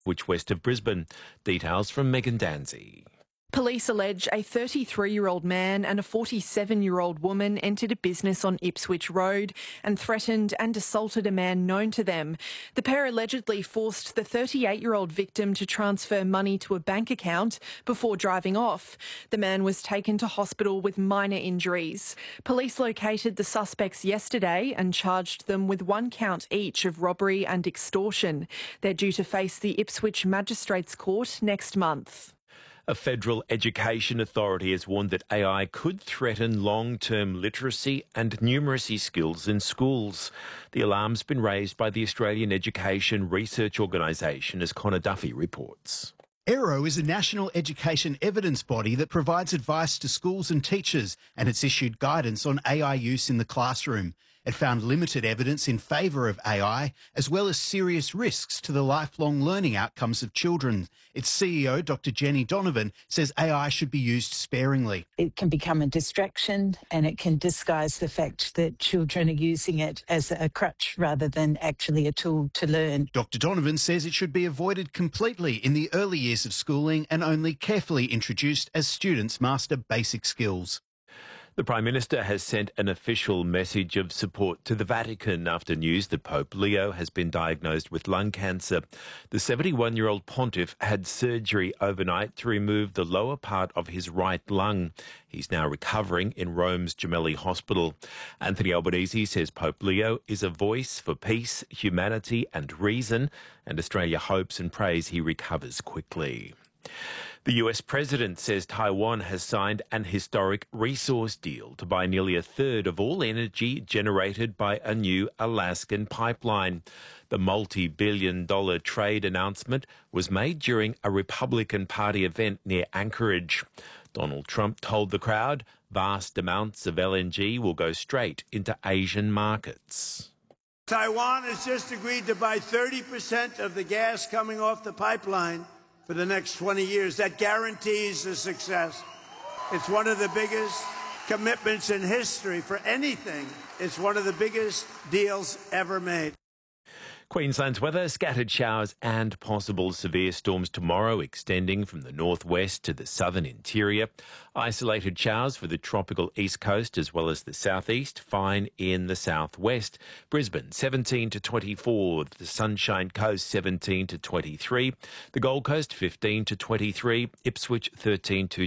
which west of Brisbane. Details from Megan Danzy. Police allege a 33-year-old man and a 47-year-old woman entered a business on Ipswich Road and threatened and assaulted a man known to them. The pair allegedly forced the 38-year-old victim to transfer money to a bank account before driving off. The man was taken to hospital with minor injuries. Police located the suspects yesterday and charged them with 1 count each of robbery and extortion. They're due to face the Ipswich Magistrates Court next month. A federal education authority has warned that AI could threaten long-term literacy and numeracy skills in schools. The alarm's been raised by the Australian Education Research Organisation, as Connor Duffy reports. AERO is a national education evidence body that provides advice to schools and teachers, and it's issued guidance on AI use in the classroom. It found limited evidence in favour of AI, as well as serious risks to the lifelong learning outcomes of children. Its CEO, Dr. Jenny Donovan, says AI should be used sparingly. It can become a distraction and it can disguise the fact that children are using it as a crutch rather than actually a tool to learn. Dr. Donovan says it should be avoided completely in the early years of schooling and only carefully introduced as students master basic skills. The Prime Minister has sent an official message of support to the Vatican after news that Pope Leo has been diagnosed with lung cancer. The 71-year-old pontiff had surgery overnight to remove the lower part of his right lung. He's now recovering in Rome's Gemelli Hospital. Anthony Albanese says Pope Leo is a voice for peace, humanity and reason, and Australia hopes and prays he recovers quickly. The US President says Taiwan has signed an historic resource deal to buy nearly a third of all energy generated by a new Alaskan pipeline. The multi-billion-dollar trade announcement was made during a Republican Party event near Anchorage. Donald Trump told the crowd vast amounts of LNG will go straight into Asian markets. Taiwan has just agreed to buy 30% of the gas coming off the pipeline for the next 20 years. That guarantees the success. It's one of the biggest commitments in history for anything. It's one of the biggest deals ever made. Queensland's weather, scattered showers and possible severe storms tomorrow, extending from the northwest to the southern interior. Isolated showers for the tropical east coast as well as the southeast, fine in the southwest. Brisbane 17 to 24, the Sunshine Coast 17 to 23, the Gold Coast 15 to 23, Ipswich 13 to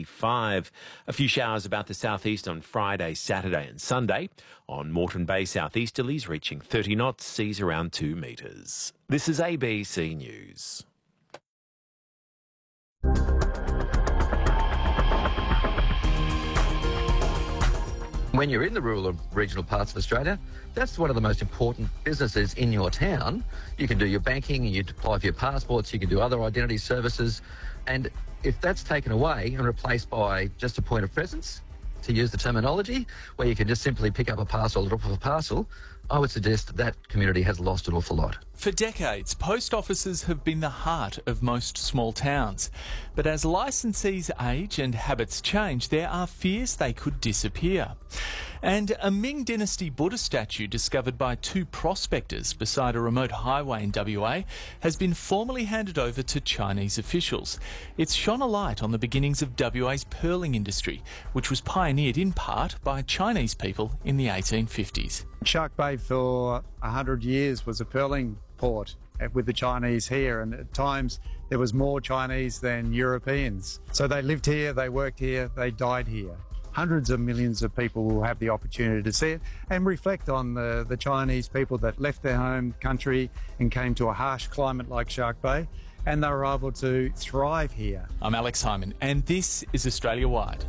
25. A few showers about the southeast on Friday, Saturday and Sunday. On Moreton Bay, southeasterlies reaching 30 knots, seas around 2 metres. This is ABC News. When you're in the rural and regional parts of Australia, that's one of the most important businesses in your town. You can do your banking, you apply for your passports, you can do other identity services. And if that's taken away and replaced by just a point of presence, to use the terminology, where you can just simply pick up a parcel or drop off a parcel, I would suggest that community has lost an awful lot. For decades, post offices have been the heart of most small towns. But as licensees age and habits change, there are fears they could disappear. And a Ming Dynasty Buddha statue discovered by 2 prospectors beside a remote highway in WA has been formally handed over to Chinese officials. It's shone a light on the beginnings of WA's pearling industry, which was pioneered in part by Chinese people in the 1850s. Shark Bay for 100 years was a pearling port with the Chinese here, and at times there was more Chinese than Europeans. So they lived here, they worked here, they died here. Hundreds of millions of people will have the opportunity to see it and reflect on the Chinese people that left their home country and came to a harsh climate like Shark Bay, and they were able to thrive here. I'm Alex Hyman, and this is Australia Wide.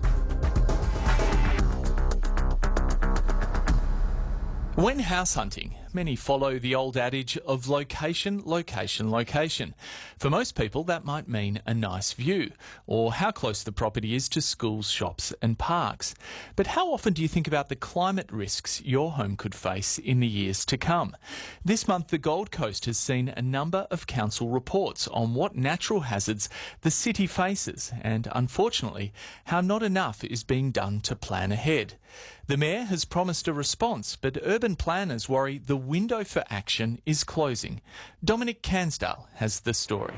When house hunting, many follow the old adage of location, location, location. For most people, that might mean a nice view, or how close the property is to schools, shops and parks. But how often do you think about the climate risks your home could face in the years to come? This month, the Gold Coast has seen a number of council reports on what natural hazards the city faces, and unfortunately, how not enough is being done to plan ahead. The Mayor has promised a response, but urban planners worry the window for action is closing. Dominic Cansdale has the story.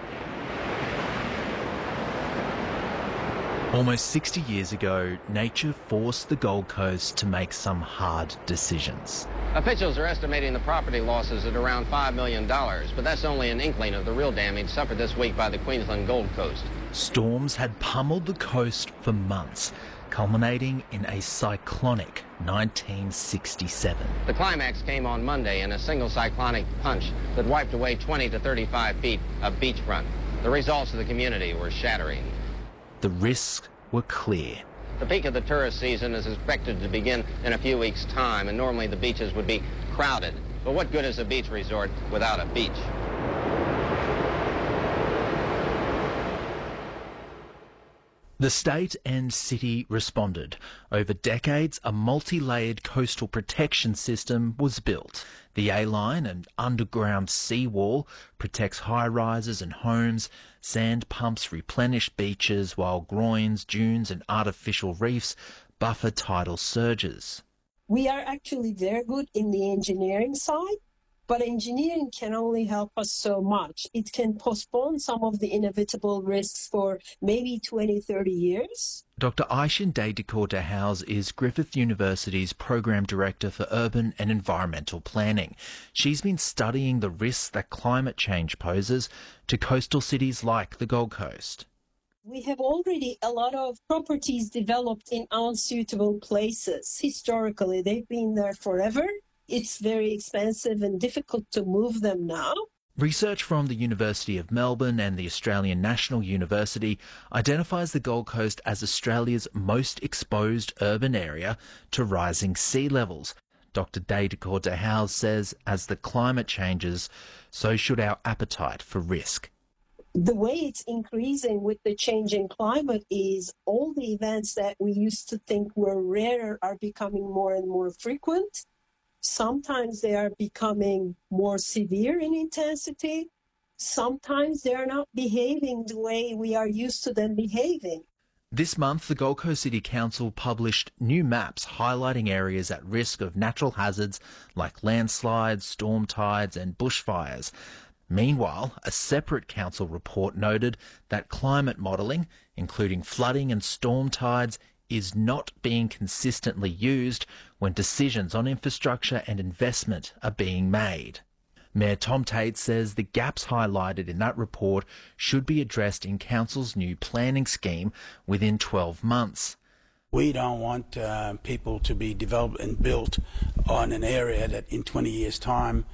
Almost 60 years ago, nature forced the Gold Coast to make some hard decisions. Officials are estimating the property losses at around $5 million, but that's only an inkling of the real damage suffered this week by the Queensland Gold Coast. Storms had pummeled the coast for months, culminating in a cyclonic 1967. The climax came on Monday in a single cyclonic punch that wiped away 20 to 35 feet of beachfront. The results to the community were shattering. The risks were clear. The peak of the tourist season is expected to begin in a few weeks' time, and normally the beaches would be crowded. But what good is a beach resort without a beach? The state and city responded. Over decades, a multi-layered coastal protection system was built. The A-line, an underground seawall, protects high-rises and homes. Sand pumps replenish beaches, while groins, dunes and artificial reefs buffer tidal surges. We are actually very good in the engineering side, but engineering can only help us so much. It can postpone some of the inevitable risks for maybe 20, 30 years. Dr. Aishin Day-Dakota Howes is Griffith University's Program Director for Urban and Environmental Planning. She's been studying the risks that climate change poses to coastal cities like the Gold Coast. We have already a lot of properties developed in unsuitable places. Historically, they've been there forever. It's very expensive and difficult to move them now. Research from the University of Melbourne and the Australian National University identifies the Gold Coast as Australia's most exposed urban area to rising sea levels. Dr. Day-Dakota Howes says as the climate changes, so should our appetite for risk. The way it's increasing with the changing climate is all the events that we used to think were rare are becoming more and more frequent. Sometimes they are becoming more severe in intensity. Sometimes they are not behaving the way we are used to them behaving. This month, the Gold Coast City Council published new maps highlighting areas at risk of natural hazards like landslides, storm tides and bushfires. Meanwhile, a separate council report noted that climate modelling, including flooding and storm tides, is not being consistently used when decisions on infrastructure and investment are being made. Mayor Tom Tate says the gaps highlighted in that report should be addressed in Council's new planning scheme within 12 months. We don't want people to be developed and built on an area that in 20 years' time,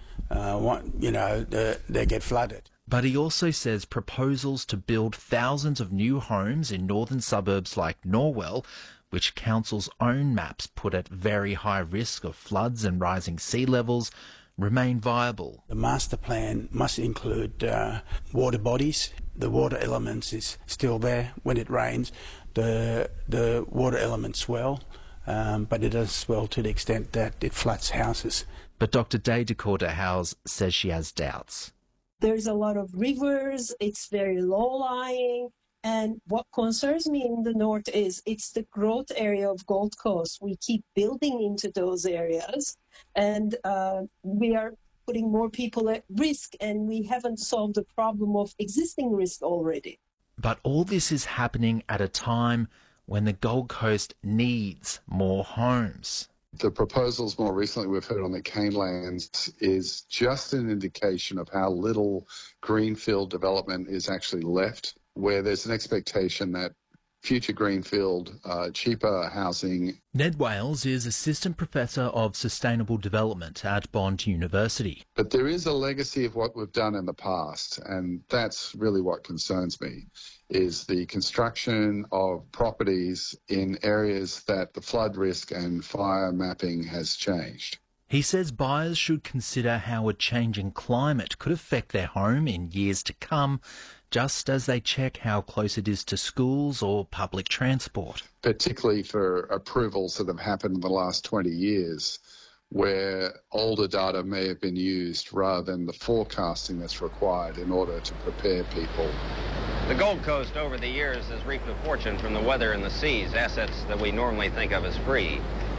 they get flooded. But he also says proposals to build thousands of new homes in northern suburbs like Norwell, which Council's own maps put at very high risk of floods and rising sea levels, remain viable. The master plan must include water bodies. The water elements is still there when it rains. The water elements swell, but it does swell to the extent that it floods houses. But Dr. Day-Dakota Howes says she has doubts. There's a lot of rivers, it's very low-lying, and what concerns me in the north is it's the growth area of Gold Coast. We keep building into those areas, and we are putting more people at risk, and we haven't solved the problem of existing risk already. But all this is happening at a time when the Gold Coast needs more homes. The proposals more recently we've heard on the Canelands is just an indication of how little greenfield development is actually left, where there's an expectation that future greenfield, cheaper housing. Ned Wales is Assistant Professor of Sustainable Development at Bond University. But there is a legacy of what we've done in the past, and that's really what concerns me, is the construction of properties in areas that the flood risk and fire mapping has changed. He says buyers should consider how a changing climate could affect their home in years to come, just as they check how close it is to schools or public transport. Particularly for approvals that have happened in the last 20 years, where older data may have been used rather than the forecasting that's required in order to prepare people. The Gold Coast over the years has reaped a fortune from the weather and the seas, assets that we normally think of as free.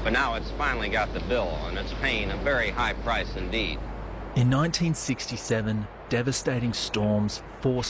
But now it's finally got the bill, and it's paying a very high price indeed. In 1967, devastating storms forced